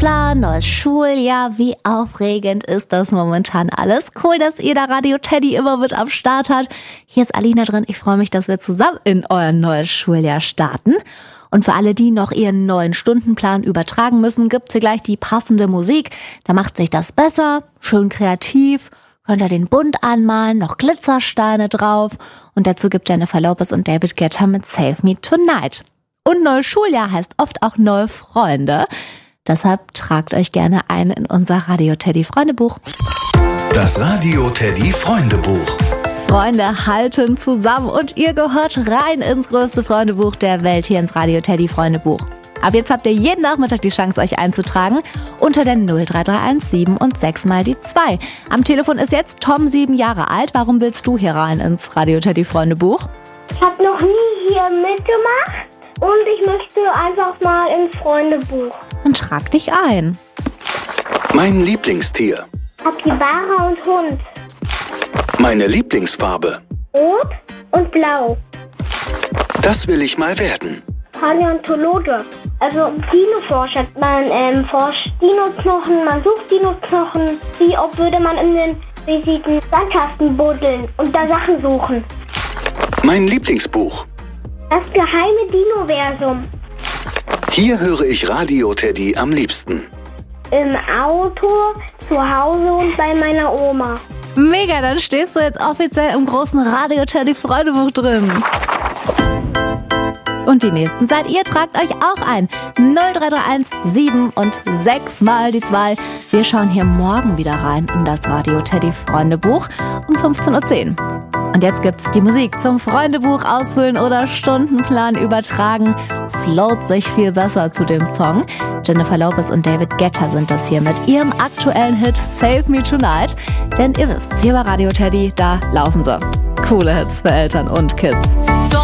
Stundenplan, neues Schuljahr. Wie aufregend ist das momentan alles? Cool, dass ihr da Radio Teddy immer mit am Start habt. Hier ist Alina drin. Ich freue mich, dass wir zusammen in euer neues Schuljahr starten. Und für alle, die noch ihren neuen Stundenplan übertragen müssen, gibt's hier gleich die passende Musik. Da macht sich das besser, schön kreativ. Könnt ihr den Bund anmalen, noch Glitzersteine drauf. Und dazu gibt Jennifer Lopez und David Guetta mit Save Me Tonight. Und neues Schuljahr heißt oft auch neue Freunde. Deshalb tragt euch gerne ein in unser Radio Teddy Freundebuch. Das Radio Teddy Freundebuch. Freunde halten zusammen und ihr gehört rein ins größte Freundebuch der Welt, hier ins Radio Teddy Freundebuch. Ab jetzt habt ihr jeden Nachmittag die Chance, euch einzutragen unter der 0331 7 und 6 mal die 2. Am Telefon ist jetzt Tom, 7 Jahre alt. Warum willst du hier rein ins Radio Teddy Freundebuch? Ich habe noch nie hier mitgemacht und ich möchte einfach mal ins Freundebuch. Dann trag dich ein. Mein Lieblingstier. Kapibara und Hund. Meine Lieblingsfarbe. Rot und blau. Das will ich mal werden. Paläontologe. Also Dinoforscher. Man forscht Dinoknochen, man sucht Dinoknochen. Wie oft würde man in den riesigen Sandkasten buddeln und da Sachen suchen. Mein Lieblingsbuch. Das geheime Dinoversum. Hier höre ich Radio Teddy am liebsten. Im Auto, zu Hause und bei meiner Oma. Mega, dann stehst du jetzt offiziell im großen Radio Teddy Freundebuch drin. Und die nächsten seid ihr, tragt euch auch ein. 0331 7 und 6 mal die 2. Wir schauen hier morgen wieder rein in das Radio Teddy Freundebuch um 15:10 Uhr. Und jetzt gibt's die Musik zum Freundebuch ausfüllen oder Stundenplan übertragen. Float sich viel besser zu dem Song. Jennifer Lopez und David Guetta sind das hier mit ihrem aktuellen Hit Save Me Tonight. Denn ihr wisst, hier bei Radio Teddy, da laufen sie. Coole Hits für Eltern und Kids.